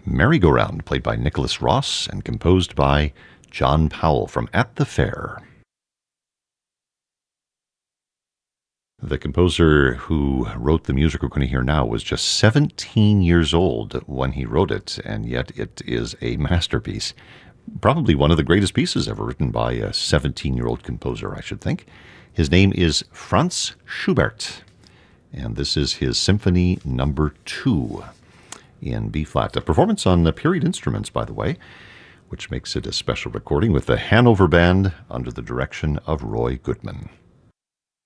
Merry-Go-Round, played by Nicholas Ross and composed by John Powell from At the Fair. The composer who wrote the music we're going to hear now was just 17 years old when he wrote it, and yet it is a masterpiece. Probably one of the greatest pieces ever written by a 17-year-old composer, I should think. His name is Franz Schubert, and this is his Symphony No. 2 in B-flat. A performance on period instruments, by the way, which makes it a special recording with the Hanover Band under the direction of Roy Goodman.